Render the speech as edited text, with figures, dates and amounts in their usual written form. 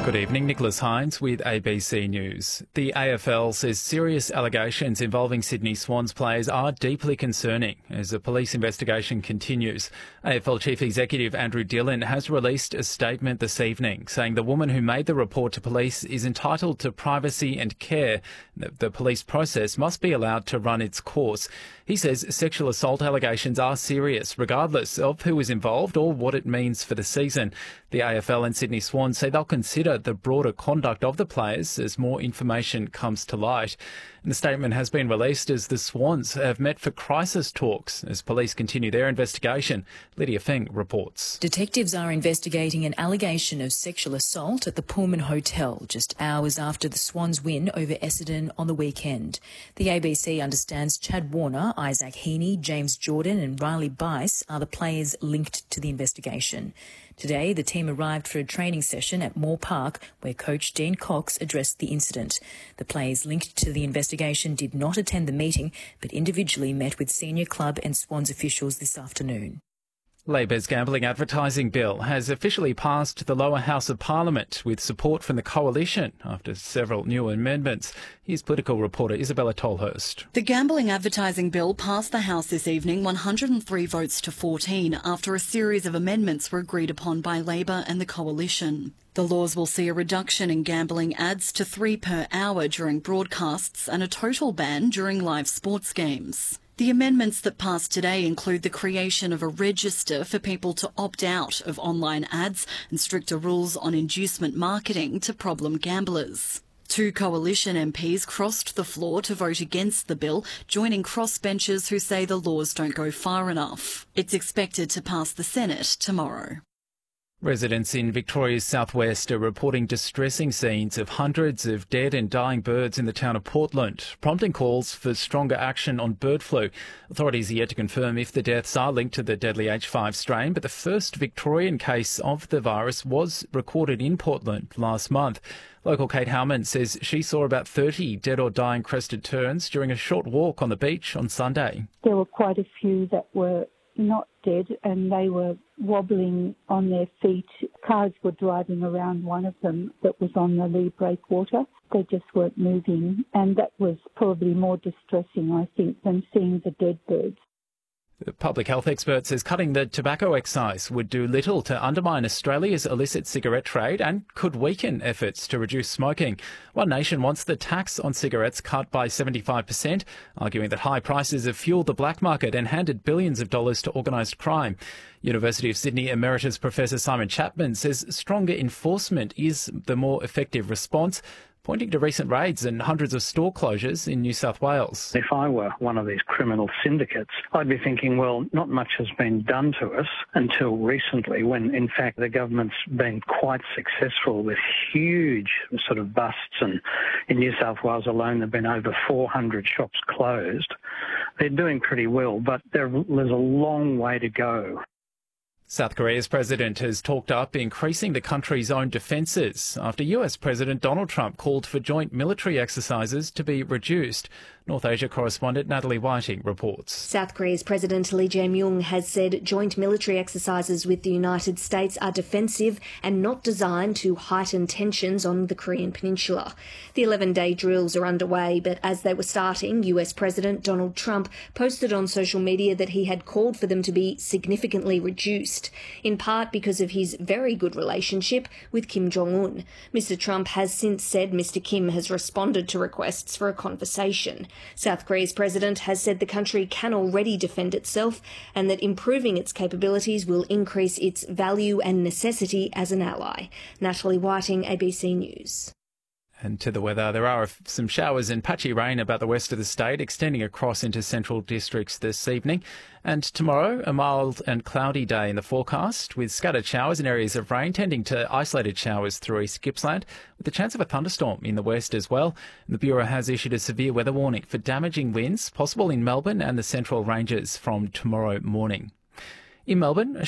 Good evening, Nicholas Hines with ABC News. The AFL says serious allegations involving Sydney Swans players are deeply concerning as the police investigation continues. AFL Chief Executive Andrew Dillon has released a statement this evening saying the woman who made the report to police is entitled to privacy and care. The police process must be allowed to run its course. He says sexual assault allegations are serious, regardless of who is involved or what it means for the season. The AFL and Sydney Swans say they'll consider the broader conduct of the players as more information comes to light. And the statement has been released as the Swans have met for crisis talks as police continue their investigation. Lydia Feng reports. Detectives are investigating an allegation of sexual assault at the Pullman Hotel just hours after the Swans win over Essendon on the weekend. The ABC understands Chad Warner, Isaac Heaney, James Jordan and Riley Bice are the players linked to the investigation. Today, the team arrived for a training session at Moore Park where coach Dean Cox addressed the incident. The players linked to the investigation did not attend the meeting but individually met with senior club and Swans officials this afternoon. Labor's gambling advertising bill has officially passed the lower house of Parliament with support from the Coalition after several new amendments. Here's political reporter Isabella Tolhurst. The gambling advertising bill passed the House this evening 103 votes to 14 after a series of amendments were agreed upon by Labor and the Coalition. The laws will see a reduction in gambling ads to 3 per hour during broadcasts and a total ban during live sports games. The amendments that passed today include the creation of a register for people to opt out of online ads and stricter rules on inducement marketing to problem gamblers. 2 Coalition MPs crossed the floor to vote against the bill, joining crossbenchers who say the laws don't go far enough. It's expected to pass the Senate tomorrow. Residents in Victoria's southwest are reporting distressing scenes of hundreds of dead and dying birds in the town of Portland, prompting calls for stronger action on bird flu. Authorities are yet to confirm if the deaths are linked to the deadly H5 strain, but the first Victorian case of the virus was recorded in Portland last month. Local Kate Howman says she saw about 30 dead or dying crested terns during a short walk on the beach on Sunday. There were quite a few that were not dead and they were wobbling on their feet. Cars were driving around one of them that was on the lee breakwater. They just weren't moving, and that was probably more distressing, I think, than seeing the dead birds. The public health expert says cutting the tobacco excise would do little to undermine Australia's illicit cigarette trade and could weaken efforts to reduce smoking. One Nation wants the tax on cigarettes cut by 75%, arguing that high prices have fuelled the black market and handed billions of dollars to organised crime. University of Sydney Emeritus Professor Simon Chapman says stronger enforcement is the more effective response, pointing to recent raids and hundreds of store closures in New South Wales. If I were one of these criminal syndicates, I'd be thinking, well, not much has been done to us until recently, when in fact the government's been quite successful with huge sort of busts, and in New South Wales alone there have been over 400 shops closed. They're doing pretty well, but there's a long way to go. South Korea's president has talked up increasing the country's own defences after US President Donald Trump called for joint military exercises to be reduced. North Asia correspondent Natalie Whiting reports. South Korea's President Lee Jae-myung has said joint military exercises with the United States are defensive and not designed to heighten tensions on the Korean peninsula. The 11-day drills are underway, but as they were starting, US President Donald Trump posted on social media that he had called for them to be significantly reduced, in part because of his very good relationship with Kim Jong-un. Mr. Trump has since said Mr. Kim has responded to requests for a conversation. South Korea's president has said the country can already defend itself and that improving its capabilities will increase its value and necessity as an ally. Natalie Whiting, ABC News. And to the weather, there are some showers and patchy rain about the west of the state, extending across into central districts this evening. And tomorrow, a mild and cloudy day in the forecast, with scattered showers and areas of rain tending to isolated showers through East Gippsland, with the chance of a thunderstorm in the west as well. And the Bureau has issued a severe weather warning for damaging winds possible in Melbourne and the Central Ranges from tomorrow morning. In Melbourne,